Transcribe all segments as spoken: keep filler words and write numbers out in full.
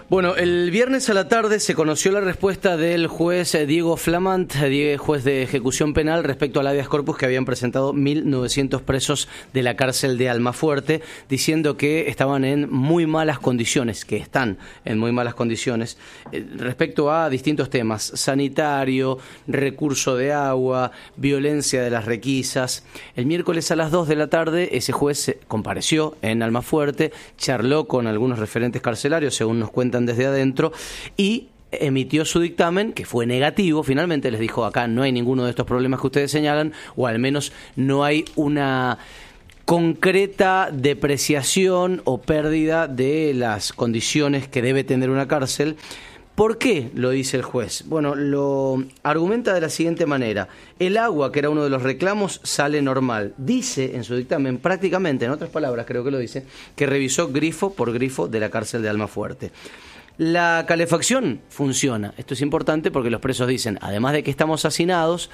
Bueno, el viernes a la tarde se conoció la respuesta del juez Diego Flamant, juez de ejecución penal, respecto al habeas corpus que habían presentado mil novecientos presos de la cárcel de Almafuerte, diciendo que estaban en muy malas condiciones, que están en muy malas condiciones, eh, respecto a distintos temas: sanitario, recurso de agua, violencia de las requisas. El miércoles a las dos de la tarde ese juez compareció en Almafuerte, charló con algunos referentes carcelarios, según nos cuentan desde adentro, y emitió su dictamen, que fue negativo. Finalmente les dijo: acá no hay ninguno de estos problemas que ustedes señalan, o al menos no hay una concreta depreciación o pérdida de las condiciones que debe tener una cárcel. ¿Por qué lo dice el juez? Bueno, lo argumenta de la siguiente manera: el agua, que era uno de los reclamos, sale normal. Dice en su dictamen, prácticamente, en otras palabras creo que lo dice, que revisó grifo por grifo de la cárcel de Almafuerte. La calefacción funciona. Esto es importante porque los presos dicen, además de que estamos hacinados,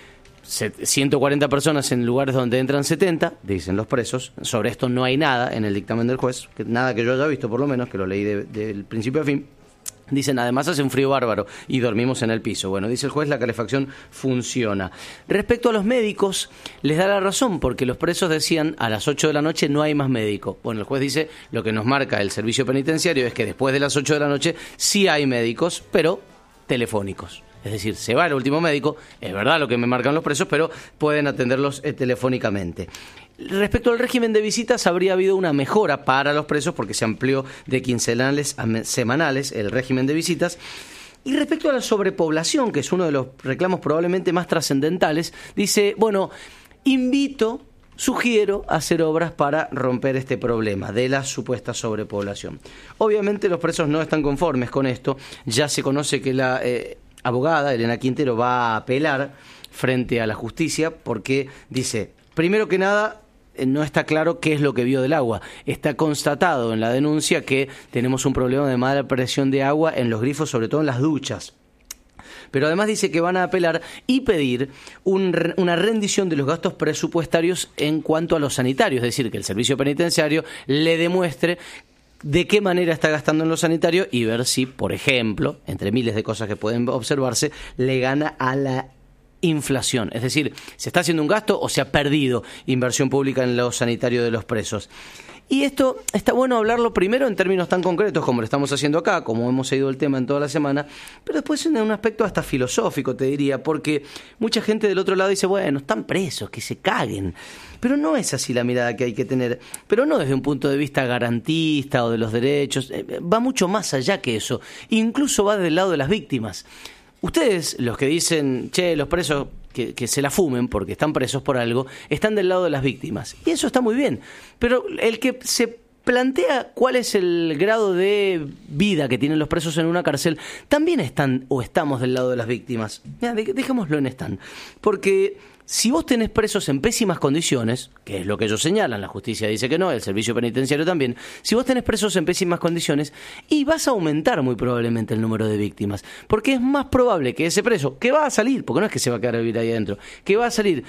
ciento cuarenta personas en lugares donde entran setenta, dicen los presos. Sobre esto no hay nada en el dictamen del juez, nada que yo haya visto, por lo menos, que lo leí de, del principio a fin. Dicen, además hace un frío bárbaro y dormimos en el piso. Bueno, dice el juez, la calefacción funciona. Respecto a los médicos, les da la razón, porque los presos decían, a las ocho de la noche no hay más médico. Bueno, el juez dice, lo que nos marca el servicio penitenciario es que después de las ocho de la noche sí hay médicos, pero telefónicos. Es decir, se va el último médico, es verdad lo que me marcan los presos, pero pueden atenderlos eh, telefónicamente. Respecto al régimen de visitas, habría habido una mejora para los presos porque se amplió de quincenales a semanales el régimen de visitas. Y respecto a la sobrepoblación, que es uno de los reclamos probablemente más trascendentales, dice, bueno, invito, sugiero hacer obras para romper este problema de la supuesta sobrepoblación. Obviamente los presos no están conformes con esto. Ya se conoce que la eh, abogada Elena Quintero va a apelar frente a la justicia porque dice, primero que nada, no está claro qué es lo que vio del agua. Está constatado en la denuncia que tenemos un problema de mala presión de agua en los grifos, sobre todo en las duchas. Pero además dice que van a apelar y pedir un, una rendición de los gastos presupuestarios en cuanto a los sanitarios, es decir, que el servicio penitenciario le demuestre de qué manera está gastando en lo sanitario y ver si, por ejemplo, entre miles de cosas que pueden observarse, le gana a la inflación. Es decir, ¿se está haciendo un gasto o se ha perdido inversión pública en lo sanitario de los presos? Y esto está bueno hablarlo primero en términos tan concretos como lo estamos haciendo acá, como hemos seguido el tema en toda la semana, pero después en un aspecto hasta filosófico, te diría, porque mucha gente del otro lado dice, bueno, están presos, que se caguen. Pero no es así la mirada que hay que tener, pero no desde un punto de vista garantista o de los derechos, va mucho más allá que eso, incluso va del lado de las víctimas. Ustedes, los que dicen, che, los presos que, que se la fumen porque están presos por algo, están del lado de las víctimas. Y eso está muy bien. Pero el que se plantea cuál es el grado de vida que tienen los presos en una cárcel, también están o estamos del lado de las víctimas. Ya, dejémoslo en están. Porque si vos tenés presos en pésimas condiciones, que es lo que ellos señalan, la justicia dice que no, el servicio penitenciario también, si vos tenés presos en pésimas condiciones, y vas a aumentar muy probablemente el número de víctimas, porque es más probable que ese preso, que va a salir, porque no es que se va a quedar a vivir ahí adentro, que va a salir,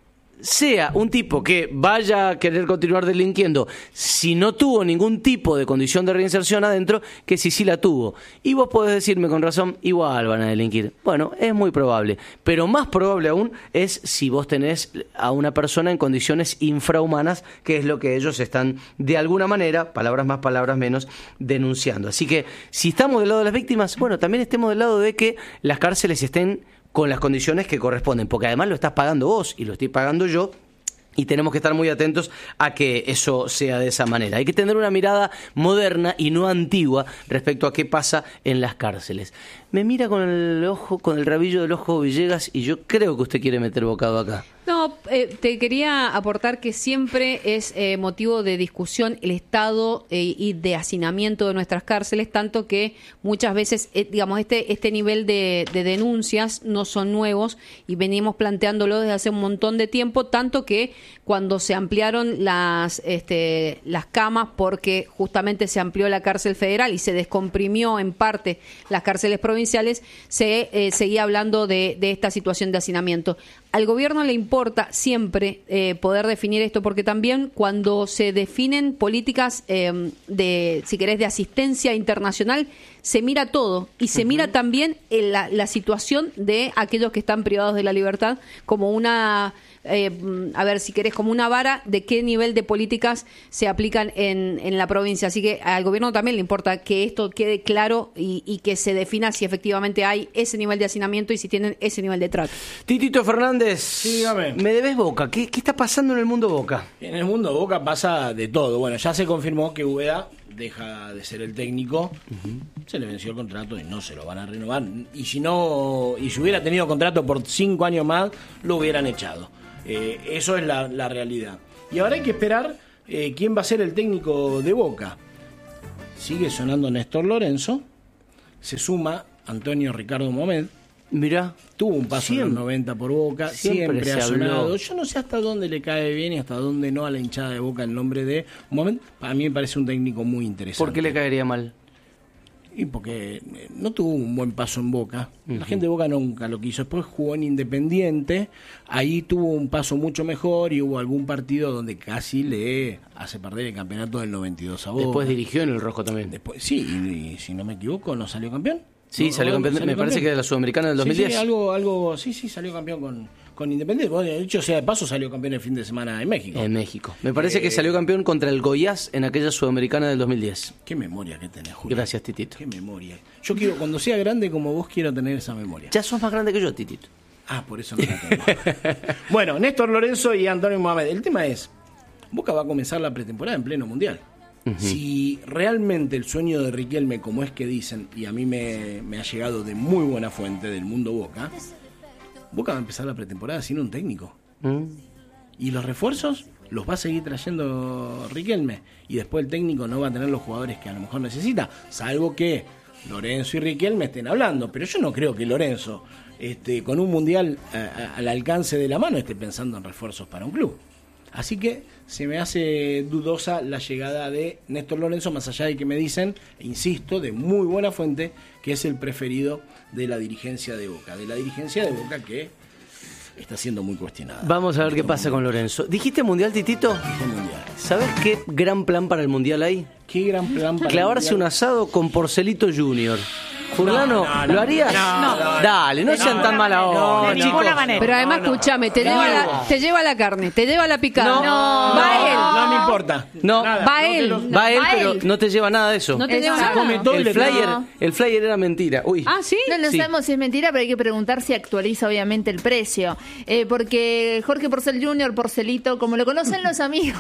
sea un tipo que vaya a querer continuar delinquiendo si no tuvo ningún tipo de condición de reinserción adentro, que si sí la tuvo. Y vos podés decirme con razón, igual van a delinquir. Bueno, es muy probable, pero más probable aún es si vos tenés a una persona en condiciones infrahumanas, que es lo que ellos están de alguna manera, palabras más, palabras menos, denunciando. Así que si estamos del lado de las víctimas, bueno, también estemos del lado de que las cárceles estén con las condiciones que corresponden, porque además lo estás pagando vos y lo estoy pagando yo, y tenemos que estar muy atentos a que eso sea de esa manera. Hay que tener una mirada moderna y no antigua respecto a qué pasa en las cárceles. Me mira con el ojo, con el rabillo del ojo Villegas, y yo creo que usted quiere meter bocado acá. No, eh, te quería aportar que siempre es eh, motivo de discusión el estado eh, y de hacinamiento de nuestras cárceles, tanto que muchas veces, eh, digamos, este este nivel de, de denuncias no son nuevos y venimos planteándolo desde hace un montón de tiempo, tanto que cuando se ampliaron las este, las camas, porque justamente se amplió la cárcel federal y se descomprimió en parte las cárceles provinciales, se eh, seguía hablando de, de esta situación de hacinamiento. al gobierno le importa siempre eh, poder definir esto, porque también cuando se definen políticas eh, de, si querés, de asistencia internacional, se mira todo y se uh-huh. mira también en la, la situación de aquellos que están privados de la libertad como una... Eh, a ver, si querés, como una vara de qué nivel de políticas se aplican en, en la provincia. Así que al gobierno también le importa que esto quede claro y, y que se defina si efectivamente hay ese nivel de hacinamiento y si tienen ese nivel de trato. Titito Fernández, sí, dígame. Me debes Boca. ¿Qué, ¿Qué está pasando en el mundo Boca? En el mundo Boca pasa de todo. Bueno, ya se confirmó que Úbeda deja de ser el técnico, uh-huh. se le venció el contrato y no se lo van a renovar. Y si no, y si hubiera tenido contrato por cinco años más, lo hubieran echado. Eh, eso es la, la realidad. Y ahora hay que esperar eh, quién va a ser el técnico de Boca. Sigue sonando Néstor Lorenzo, se suma Antonio Ricardo Mohamed. Mirá, tuvo un paso en los noventa por Boca, siempre, siempre ha sonado. Habló. Yo no sé hasta dónde le cae bien y hasta dónde no a la hinchada de Boca el nombre de Mohamed. Para mí me parece un técnico muy interesante. ¿Por qué le caería mal? Y porque no tuvo un buen paso en Boca. Uh-huh. La gente de Boca nunca lo quiso. Después jugó en Independiente. Ahí tuvo un paso mucho mejor y hubo algún partido donde casi le hace perder el campeonato del noventa y dos a Boca. Después dirigió en el Rojo también. Después, sí, y, y si no me equivoco, ¿no salió campeón? Sí, ¿No? salió campeón. ¿Salió me campeón? parece que de la Sudamericana del dos mil diez. Sí, sí, algo, algo, sí, sí, salió campeón con, con Independiente. Bueno, de hecho, sea de paso, salió campeón el fin de semana en México. En México. Me parece eh, que salió campeón contra el Goiás en aquella Sudamericana del dos mil diez. Qué memoria que tenés, Julio. Gracias, Titito. Qué memoria. Yo quiero, cuando sea grande como vos, quiero tener esa memoria. Ya sos más grande que yo, Titito. Ah, por eso no la tengo. Bueno, Néstor Lorenzo y Antonio Mohamed. El tema es, Boca va a comenzar la pretemporada en pleno mundial. Uh-huh. Si realmente el sueño de Riquelme, como es que dicen, y a mí me, me ha llegado de muy buena fuente del mundo Boca, Boca va a empezar la pretemporada sin un técnico. Uh-huh. Y los refuerzos los va a seguir trayendo Riquelme. Y después el técnico no va a tener los jugadores que a lo mejor necesita, salvo que Lorenzo y Riquelme estén hablando. Pero yo no creo que Lorenzo, este, con un mundial a, a, al alcance de la mano, esté pensando en refuerzos para un club. Así que se me hace dudosa la llegada de Néstor Lorenzo, más allá de que me dicen, e insisto, de muy buena fuente, que es el preferido de la dirigencia de Boca. De la dirigencia de Boca que está siendo muy cuestionada. Vamos a ver qué pasa con Lorenzo. ¿Dijiste mundial, Titito? Dije mundial. ¿Sabes qué gran plan para el mundial hay? ¿Qué gran plan para Clavarse el mundial? un asado con Porcelito Junior. Furlano, no, no, no, ¿lo harías? no, no, no, Dale, no, no sean no, tan no, mala onda, no, chicos. ninguna manera. Pero además, no, no. escúchame, te, No. lleva la, te lleva la carne, te lleva la picada. No. va no, él. no me importa. No, Nada, va no él. te lo- Va él, Va pero él. no te lleva nada de eso. No te lleva Se nada. come todo y El le flyer, no. el flyer era mentira. Uy. Ah, ¿sí? No, no Sí. sabemos si es mentira, pero hay que preguntar si actualiza obviamente el precio. Eh, porque Jorge Porcel junior, Porcelito, como lo conocen los amigos,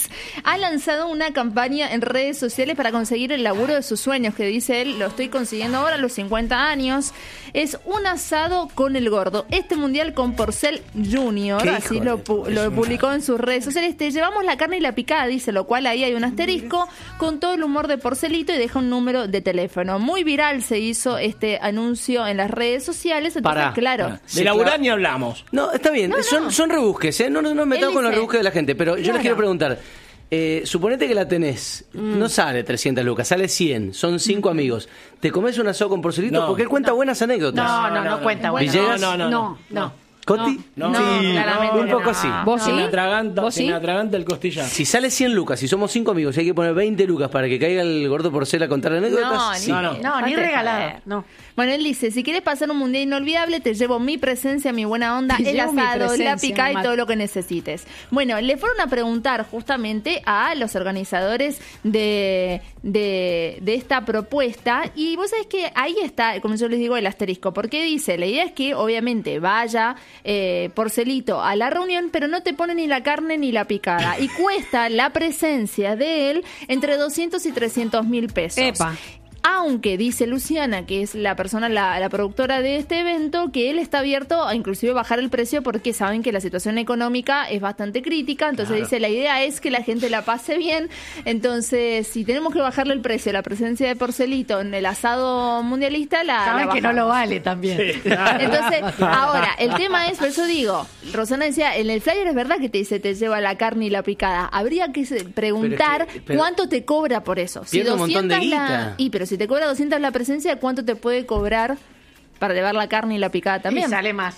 ha lanzado una campaña en redes sociales para conseguir el laburo de sus sueños, que dice él, lo estoy consiguiendo ahora a los cincuenta años. Es un asado con el gordo. Este mundial con Porcel junior, ¿Qué así hijo lo, de- pu- lo publicó en sus redes sociales. Te llevamos la carne y la picada, dice, lo cual ahí hay un asterisco con todo el humor de Porcelito y deja un número de teléfono. Muy viral se hizo este anuncio en las redes sociales. Entonces, Pará. claro. De Sí, laburar claro. ni hablamos. No, está bien, No, son, no. son rebusques, ¿eh? No, no, no me meto Él con los dice- rebusques de la gente, pero yo Claro. les quiero preguntar. Eh, suponete que la tenés, Mm. no sale trescientas lucas, sale cien, son cinco amigos. ¿Te comes un asado con Porcelito? No. Porque él cuenta buenas anécdotas. No, no, no cuenta. Bueno, Villegas. No, no, no. No, no. ¿Coti? No, No, sí, claramente un poco no. sí. ¿Vos Se sí? me atraganta, ¿Vos se sí? me atraganta el costillar. Si sale cien lucas, si somos cinco amigos y hay que poner veinte lucas para que caiga el gordo Porcel a contar anécdotas, No, sí. No, no. No, ni Falta de regalado. joder. No. Bueno, él dice, si quieres pasar un mundial inolvidable, te llevo mi presencia, mi buena onda, Te el llevo mi asado, la presencia, picada y Mat. todo lo que necesites. Bueno, le fueron a preguntar justamente a los organizadores de, de, de esta propuesta y vos sabés que ahí está, como yo les digo, el asterisco, porque dice, la idea es que obviamente vaya eh, Porcelito a la reunión, pero no te pone ni la carne ni la picada y cuesta la presencia de él entre doscientos y trescientos mil pesos. Epa. Aunque dice Luciana, que es la persona, la, la productora de este evento, que él está abierto a inclusive bajar el precio porque saben que la situación económica es bastante crítica. Entonces Claro. dice, la idea es que la gente la pase bien. Entonces, si tenemos que bajarle el precio, la presencia de Porcelito en el asado mundialista, la, Saben la que no lo bajamos. vale también. Entonces, ahora, el tema es, por eso digo, Rosana decía, en el flyer es verdad que te dice, te lleva la carne y la picada. Habría que se- preguntar Pero es que- pero- cuánto te cobra por eso. Pierde un montón de doscientos la- guita. Y pero si te cobra doscientos la presencia, ¿cuánto te puede cobrar para llevar la carne y la picada Y también? sale más.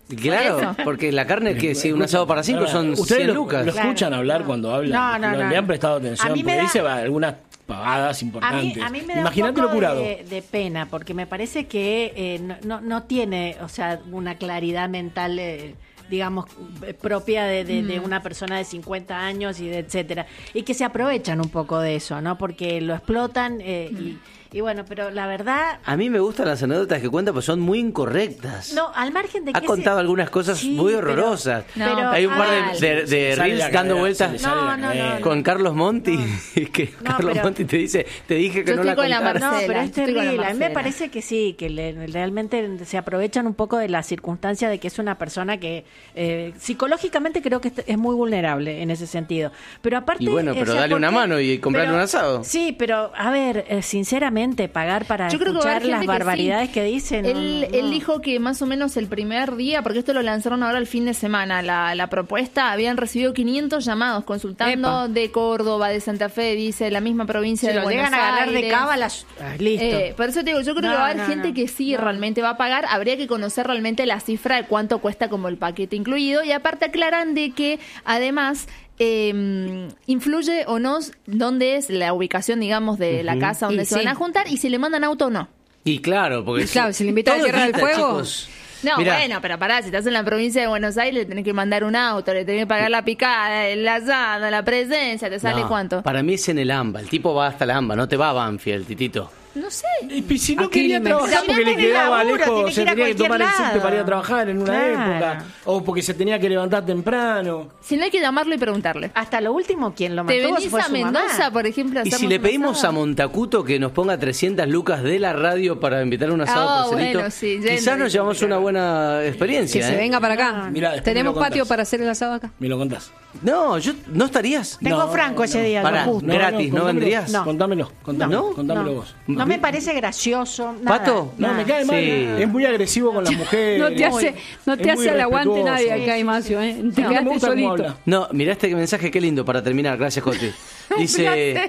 Claro, Por eso. porque la carne que si un asado para cinco son ¿Ustedes cien lo, lucas. lo Claro. escuchan hablar No. cuando hablan? No, no, ¿Le no. han prestado atención? A mí me Porque da- dice va, algunas pavadas A mí, importantes. a mí me da Imagínate un lo poco curado. de, de pena, porque me parece que eh, no, no, no tiene, o sea, una claridad mental, eh, digamos, eh, propia de, de, de una persona de cincuenta años y de etcétera. Y que se aprovechan un poco de eso, ¿no? Porque lo explotan eh, y, y bueno, pero la verdad... A mí me gustan las anécdotas que cuenta, pues son muy incorrectas. No, al margen de que... Ha contado se- algunas cosas Sí, muy pero- horrorosas. pero- Hay un par de, ah, de, de Se le sale reels la dando cadera, vueltas se le sale la No, no, cadera. no, con Carlos Monti, que No, Carlos pero- Monti te dice, te dije que Yo no estoy la con la contaras. No, Marcela, pero es estoy con la terrible. A mí me Marcela. parece que sí, que le- realmente se aprovechan un poco de la circunstancia de que es una persona que eh, psicológicamente creo que es muy vulnerable en ese sentido. Pero aparte... Y bueno, o pero sea, dale una ¿por qué? mano y comprarle Pero- un asado. Sí, pero a ver, eh, sinceramente, pagar para Yo creo que va a escuchar haber las gente que barbaridades sí. que dicen... Él, no, él no. dijo que más o menos el primer día, porque esto lo lanzaron ahora el fin de semana, la, la propuesta, habían recibido quinientos llamados consultando Epa. de Córdoba, de Santa Fe, dice la misma provincia Si de lo Buenos llegan a ganar de Aires. cábalas, ah, listo. Eh, por eso te digo, yo creo No, que va a haber no, gente no. que sí No. realmente va a pagar. Habría que conocer realmente la cifra de cuánto cuesta como el paquete incluido. Y aparte aclaran de que además eh, influye o no dónde es la ubicación, digamos, de la casa donde Y se sí. van a juntar y si le mandan auto o no. Y claro, porque... Y claro, si le invita a todo Tierra del guita, Fuego. chicos. No, Mirá, bueno, pero pará, si estás en la provincia de Buenos Aires le tenés que mandar un auto, le tenés que pagar la picada, el asado, la presencia, ¿te sale no, cuánto? Para mí es en el AMBA. El tipo va hasta la AMBA, no te va a Banfield, titito. No sé. Y si no Aquí quería me- trabajar También porque le tiene quedaba laburo, lejos, tiene que se ir a tenía que tomar el cualquier subte para ir a lado. trabajar en una Claro. época, o porque se tenía que levantar temprano. Si no hay que llamarlo y preguntarle. Hasta lo último, quien lo ¿Te mantuvo venís fue a su Mendoza, mamá. por ejemplo? a Y si hacernos le un pedimos asado? a Montacuto que nos ponga trescientas lucas de la radio para invitar a un asado Ah, por Celito, bueno, sí, yendo, quizás nos dice, llevamos una buena Que experiencia. se ¿eh? venga para acá. Mirá, después Tenemos me lo patio contás. para hacer el asado acá. Me lo contás. No, yo no estarías. Tengo No, franco ese no. día, Pará, lo justo. gratis, ¿no contámelo, vendrías? No. Contámelo, contámelo, ¿No? contámelo No. vos. No me parece gracioso. Nada, ¿Pato? No, nada. me cae mal. Sí. Es muy agresivo con las mujeres. No te hace, no es te muy hace el aguante irrespetuoso. nadie acá, Sí, Imacio, ¿eh? Te No, me quedaste gusta cómo solito. habla. No, mirá este mensaje, qué lindo para terminar. Gracias, Coti. Dice,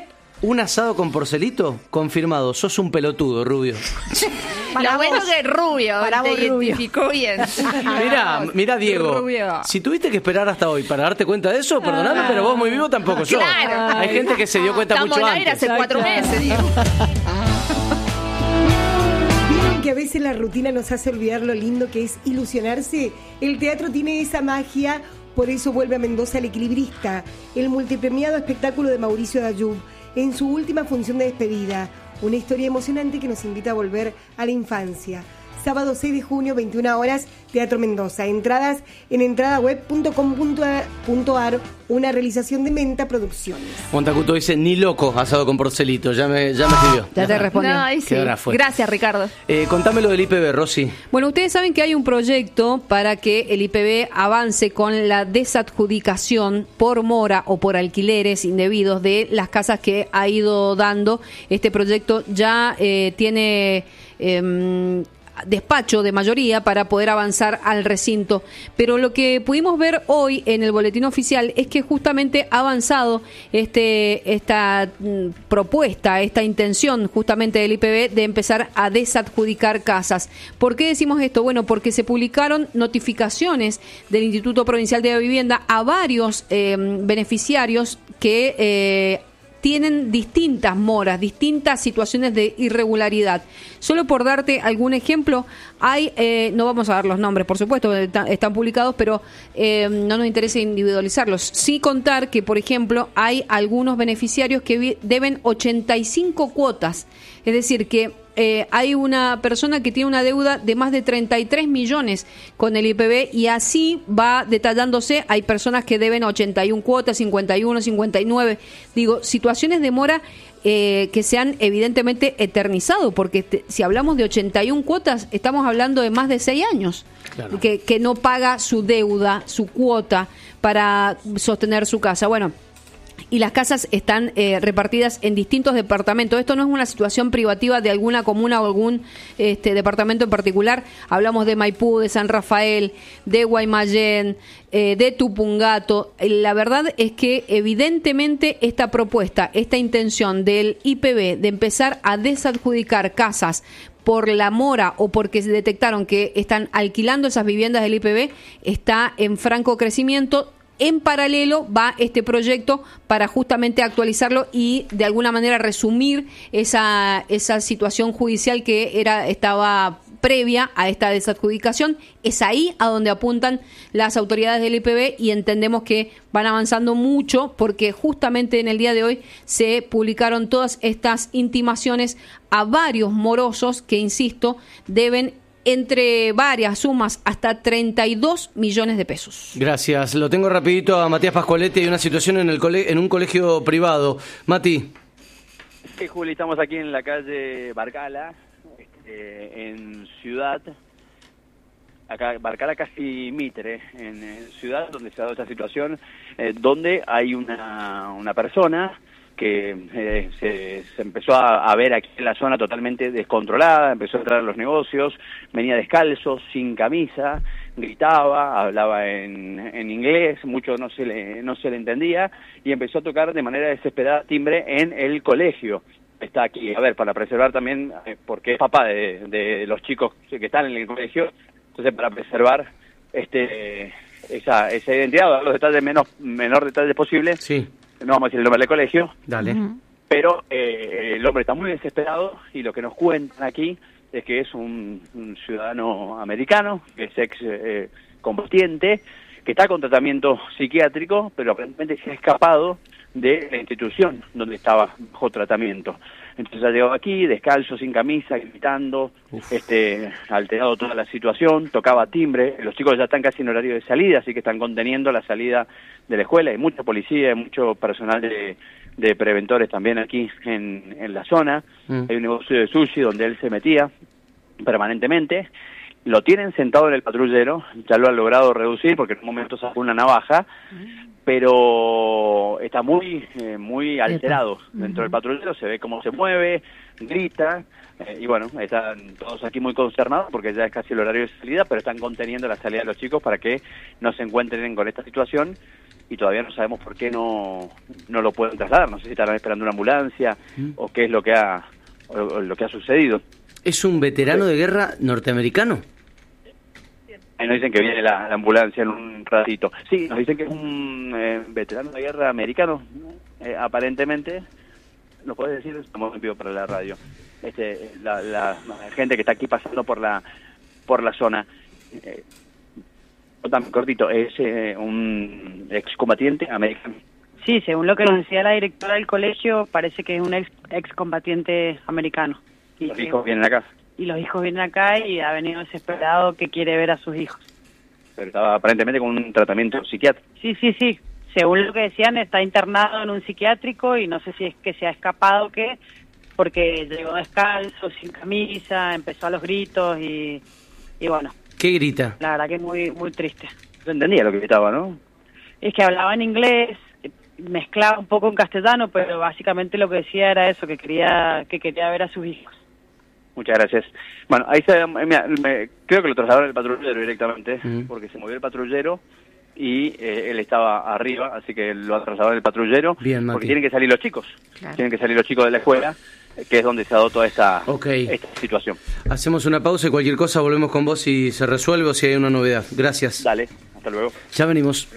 un asado con porcelito, confirmado. Sos un pelotudo, Rubio. Para Lo bueno vos. que es rubio, Para te vos, Rubio. identificó bien. Mira, mira Diego, Rubio. si tuviste que esperar hasta hoy para darte cuenta de eso, perdóname, pero vos muy vivo tampoco sos. Claro. Hay gente que se dio cuenta Estamos mucho al aire antes. hace cuatro meses, digo. Vieron que a veces la rutina nos hace olvidar lo lindo que es ilusionarse. El teatro tiene esa magia, por eso vuelve a Mendoza El Equilibrista, el multipremiado espectáculo de Mauricio Dayub, en su última función de despedida. Una historia emocionante que nos invita a volver a la infancia. Sábado seis de junio, veintiuna horas, Teatro Mendoza. Entradas en entradaweb punto com punto ar, una realización de Menta Producciones. Montacuto dice, ni loco asado con porcelito, ya me, ya me escribió. Ya te respondió. No, ahí sí. Qué hora fue. Gracias, Ricardo. Eh, contame lo del I P B, Rosy. Bueno, ustedes saben que hay un proyecto para que el I P B avance con la desadjudicación por mora o por alquileres indebidos de las casas que ha ido dando. Este proyecto ya eh, tiene... Eh, despacho de mayoría para poder avanzar al recinto, pero lo que pudimos ver hoy en el boletín oficial es que justamente ha avanzado este esta mm, propuesta, esta intención justamente del I P B de empezar a desadjudicar casas. ¿Por qué decimos esto? Bueno, porque se publicaron notificaciones del Instituto Provincial de Vivienda a varios eh, beneficiarios que eh, tienen distintas moras, distintas situaciones de irregularidad. Solo por darte algún ejemplo, hay, eh, no vamos a dar los nombres, por supuesto, está- están publicados, pero eh, no nos interesa individualizarlos. Sí contar que, por ejemplo, hay algunos beneficiarios que vi- deben ochenta y cinco cuotas, es decir, que Eh, hay una persona que tiene una deuda de más de treinta y tres millones con el I P B y así va detallándose. Hay personas que deben ochenta y una cuotas, cincuenta y uno, cincuenta y nueve. Digo, situaciones de mora eh, que se han evidentemente eternizado, porque te- si hablamos de ochenta y una cuotas, estamos hablando de más de seis años Claro. que, que no paga su deuda, su cuota para sostener su casa. Bueno, y las casas están eh, repartidas en distintos departamentos. Esto no es una situación privativa de alguna comuna o algún este, departamento en particular. Hablamos de Maipú, de San Rafael, de Guaymallén, eh, de Tupungato. La verdad es que evidentemente esta propuesta, esta intención del I P B de empezar a desadjudicar casas por la mora o porque se detectaron que están alquilando esas viviendas del I P B, está en franco crecimiento. En paralelo va este proyecto para justamente actualizarlo y de alguna manera resumir esa esa situación judicial que era estaba previa a esta desadjudicación. Es ahí a donde apuntan las autoridades del I P B y entendemos que van avanzando mucho porque justamente en el día de hoy se publicaron todas estas intimaciones a varios morosos que, insisto, deben entre varias sumas hasta treinta y dos millones de pesos. Gracias. Lo tengo rapidito a Matías Pascualetti. Hay una situación en el cole- en un colegio privado. Mati. Sí, Juli, estamos aquí en la calle Barcala, este, en Ciudad, acá Barcala casi Mitre, en, en Ciudad, donde se ha dado esta situación, eh, donde hay una, una persona que eh, se, se empezó a, a ver aquí en la zona totalmente descontrolada, empezó a entrar a los negocios, venía descalzo, sin camisa, gritaba, hablaba en, en inglés, mucho no se le no se le entendía, y empezó a tocar de manera desesperada timbre en el colegio. Está aquí, a ver, para preservar también, eh, porque es papá de, de los chicos que están en el colegio, entonces para preservar este esa, esa identidad, dar los detalles menos menor detalles posible. Sí. No vamos a decir el nombre del colegio. Dale. Uh-huh. Pero eh, el hombre está muy desesperado y lo que nos cuentan aquí es que es un, un ciudadano americano, que es ex eh, combatiente, que está con tratamiento psiquiátrico, pero aparentemente se ha escapado de la institución donde estaba bajo tratamiento. Entonces ha llegado aquí, descalzo, sin camisa, gritando, Uf. este alterado toda la situación, tocaba timbre. Los chicos ya están casi en horario de salida, así que están conteniendo la salida de la escuela. Hay mucha policía, hay mucho personal de, de preventores también aquí en, en la zona. Mm. Hay un negocio de sushi donde él se metía permanentemente. Lo tienen sentado en el patrullero, ya lo han logrado reducir porque en un momento sacó una navaja, pero está muy eh, muy alterado dentro del patrullero, se ve cómo se mueve, grita, eh, y bueno, están todos aquí muy consternados porque ya es casi el horario de salida, pero están conteniendo la salida de los chicos para que no se encuentren con esta situación y todavía no sabemos por qué no, no lo pueden trasladar, no sé si estarán esperando una ambulancia ¿Mm? o qué es lo que ha, o, o lo que ha sucedido. ¿Es un veterano de guerra norteamericano? Ahí nos dicen que viene la, la ambulancia en un ratito. Sí, nos dicen que es un eh, veterano de guerra americano, eh, aparentemente. ¿Nos puedes decir? Estamos en vivo para la radio. Este, la, la, la gente que está aquí pasando por la por la zona. Eh, cortito, es eh, un excombatiente americano. Sí, según lo que nos decía la directora del colegio, parece que es un ex excombatiente americano. Y los hijos vienen acá. Y los hijos vienen acá y ha venido desesperado que quiere ver a sus hijos. Pero estaba aparentemente con un tratamiento psiquiátrico. Sí, sí, sí. Según lo que decían, está internado en un psiquiátrico y no sé si es que se ha escapado o qué, porque llegó descalzo, sin camisa, empezó a los gritos y, y bueno. ¿Qué grita? La verdad que muy muy triste. No entendía lo que gritaba, ¿no? Es que hablaba en inglés, mezclaba un poco en castellano, pero básicamente lo que decía era eso, que quería que quería ver a sus hijos. Muchas gracias. Bueno, ahí se, mira, me, creo que lo trasladaron el patrullero directamente, mm. porque se movió el patrullero y eh, él estaba arriba, así que lo ha trasladado el patrullero. Bien, porque tienen que salir los chicos, claro. Tienen que salir los chicos de la escuela, que es donde se ha dado toda esta, okay. esta situación. Hacemos una pausa y cualquier cosa volvemos con vos si se resuelve o si hay una novedad. Gracias. Dale, hasta luego. Ya venimos.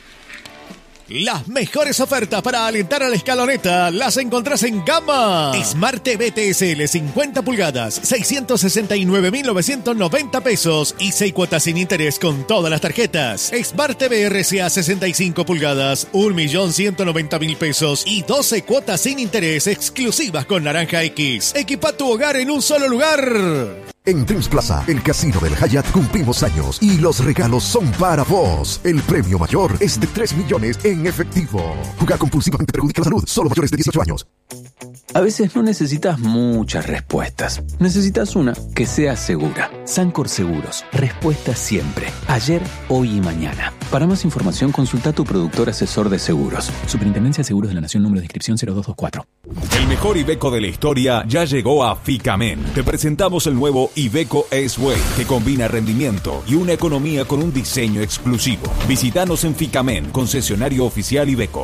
Las mejores ofertas para alentar a la escaloneta las encontrás en Gama. Smart T V T S L cincuenta pulgadas, seiscientos sesenta y nueve mil novecientos noventa pesos y seis cuotas sin interés con todas las tarjetas. Smart T V R C A sesenta y cinco pulgadas, un millón ciento noventa mil pesos y doce cuotas sin interés exclusivas con Naranja X. Equipa tu hogar en un solo lugar. En Dreams Plaza, el casino del Hyatt, cumplimos años y los regalos son para vos. El premio mayor es de tres millones en efectivo. Jugar compulsivamente perjudica la salud. Solo mayores de dieciocho años. A veces no necesitas muchas respuestas. Necesitas una que sea segura. Sancor Seguros, respuesta siempre, ayer, hoy y mañana. Para más información, consulta a tu productor asesor de seguros. Superintendencia de Seguros de la Nación, número de inscripción cero dos dos cuatro. El mejor Iveco de la historia ya llegó a Ficamen. Te presentamos el nuevo Iveco S-Way, que combina rendimiento y una economía con un diseño exclusivo. Visítanos en Ficamen, concesionario oficial Iveco.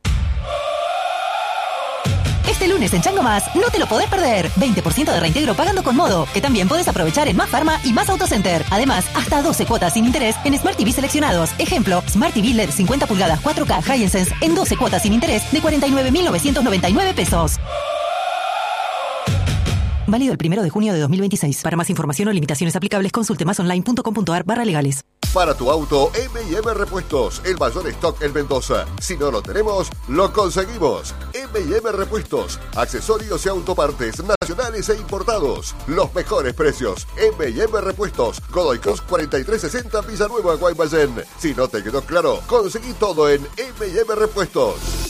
Este lunes en Chango Más, no te lo podés perder. veinte por ciento de reintegro pagando con Modo, que también podés aprovechar en Más Pharma y Más Autocenter. Además, hasta doce cuotas sin interés en Smart T V seleccionados. Ejemplo, Smart T V L E D cincuenta pulgadas cuatro K Hisense en doce cuotas sin interés de cuarenta y nueve mil novecientos noventa y nueve pesos. Válido el primero de junio de dos mil veintiséis. Para más información o limitaciones aplicables, consulte másonline.com.ar barra legales. Para tu auto, eme y eme Repuestos, el mayor stock en Mendoza. Si no lo tenemos, lo conseguimos. eme y eme Repuestos, accesorios y autopartes nacionales e importados. Los mejores precios. eme y eme Repuestos, Godoy Cruz cuarenta y tres sesenta, Villanueva, Guaymallén. Si no te quedó claro, conseguí todo en eme y eme Repuestos.